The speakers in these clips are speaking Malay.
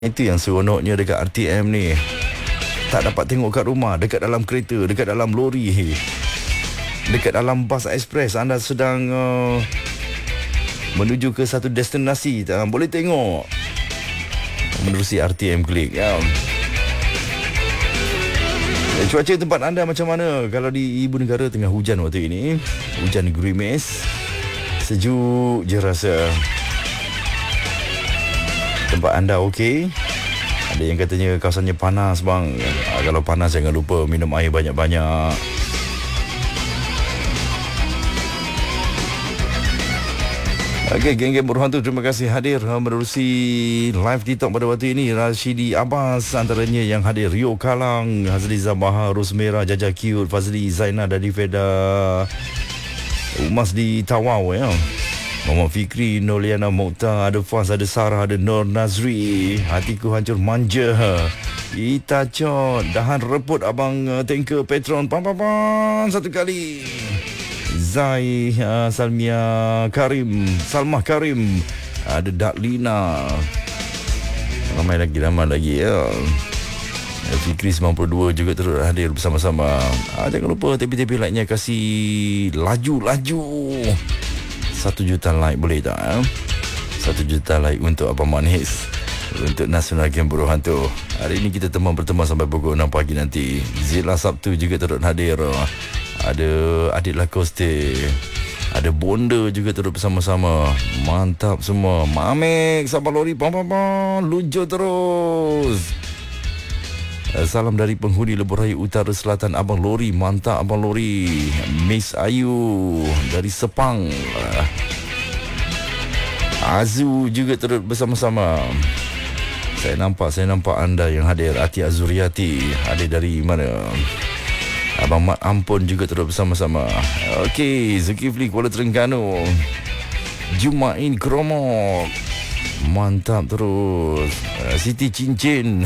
Itu yang seronoknya dekat RTM ni. Tak dapat tengok kat rumah, dekat dalam kereta, dekat dalam lori, dekat dalam bas ekspres anda sedang menuju ke satu destinasi, boleh tengok menerusi RTM Klik ya. Cuaca tempat anda macam mana? Kalau di ibu negara tengah hujan waktu ini, hujan gerimis, sejuk je rasa. Tempat anda okey? Ada yang katanya kawasannya panas bang. Kalau panas jangan lupa minum air banyak-banyak. Okey, geng-geng Berhantu, terima kasih hadir menerusi live TikTok pada waktu ini. Rashidi Abbas antaranya yang hadir. Rio Kalang, Hazli Zabaha, Rosmera, Jaja Cute, Fazli, Zainal, Dadi Feda, Umas di Tawau ya. Muhammad Fikri, Noliana Mokhtar, ada Faz, ada Sarah, ada Nur Nazri. Hatiku hancur manja. Ita Cot, dahan reput abang tanker Petron. Pam satu kali. Zai, Salmah Karim, ada Daklina. Ramai lagi ya. Fikri 92 juga terus hadir bersama-sama. Jangan lupa tepi-tepi like-nya kasih laju. 1 juta like boleh tak? 1 juta like untuk Abang Manis, untuk Nasional Game Berhantu. Hari ini kita berteman sampai pukul 6 pagi nanti. Zila Sabtu juga turut hadir. Ada Adik Lacoste, ada Bonda juga turut bersama-sama. Mantap semua. Mamek, sabar lori, luncur terus. Salam dari penghuni Lebuh Raya Utara Selatan, Abang Lori. Mantap Abang Lori. Miss Ayu dari Sepang. Azu juga turut bersama-sama. Saya nampak anda yang hadir. Ati Azuriati hadir dari mana? Abang Mat Ampun juga turut bersama-sama. Okey, Zulkifli Kuala Terengganu, Jumain Kromok. Mantap terus. Siti Cincin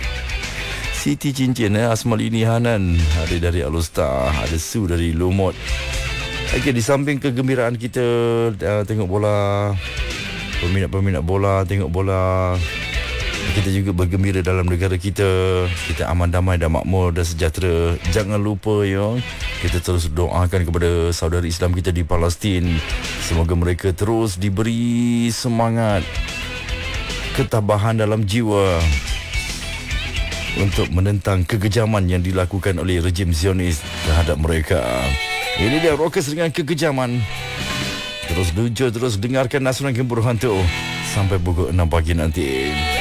Asmalini Hanan ada dari Alustar, ada Su dari Lumot. Okey, di samping kegembiraan kita tengok bola, peminat-peminat bola tengok bola, kita juga bergembira dalam negara kita. Kita aman, damai dan makmur dan sejahtera. Jangan lupa ya, kita terus doakan kepada saudara Islam kita di Palestin. Semoga mereka terus diberi semangat, ketabahan dalam jiwa untuk menentang kekejaman yang dilakukan oleh rejim Zionis terhadap mereka. Ini dia Rockers dengan Kekejaman. Terus luncur, terus dengarkan Nasional Game Berhantu sampai pukul 6 pagi nanti.